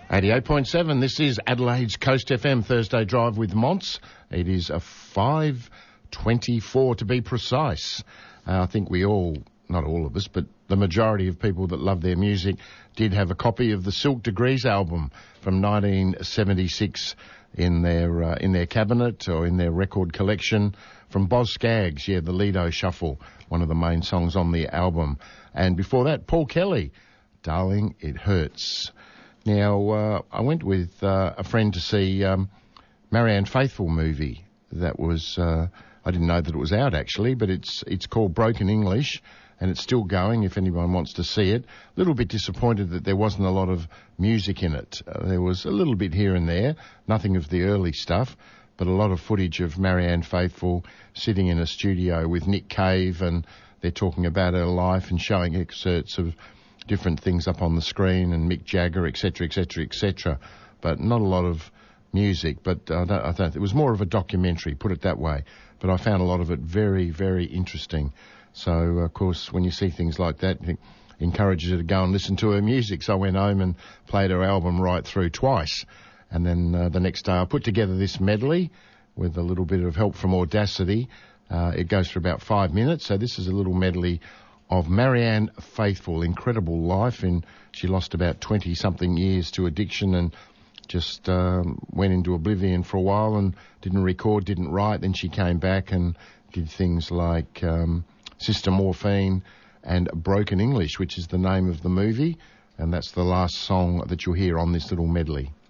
88.7, this is Adelaide's Coast FM Thursday Drive with Monts. It is a 5:24 to be precise. I think we all, not all of us, but the majority of people that love their music did have a copy of the Silk Degrees album from 1976 in their cabinet or in their record collection from Boz Scaggs, the Lido Shuffle, one of the main songs on the album. And before that, Paul Kelly, Darling, It Hurts. Now, I went with a friend to see Marianne Faithfull movie that was, I didn't know that it was out actually, but it's called Broken English, and it's still going if anyone wants to see it. A little bit disappointed that there wasn't a lot of music in it. There was a little bit here and there, nothing of the early stuff, but a lot of footage of Marianne Faithfull sitting in a studio with Nick Cave, and they're talking about her life and showing excerpts of different things up on the screen, and Mick Jagger, etc., etc., etc., but not a lot of music. But I don't, it was more of a documentary, put it that way. But I found a lot of it very, very interesting. So, of course, when you see things like that, it encourages you to go and listen to her music. So I went home and played her album right through twice. And then the next day I put together this medley with a little bit of help from Audacity. It goes for about 5 minutes. So this is a little medley of Marianne Faithfull, incredible life, and she lost about 20-something years to addiction and just went into oblivion for a while and didn't record, didn't write. Then she came back and did things like Sister Morphine and Broken English, which is the name of the movie, and that's the last song that you'll hear on this little medley.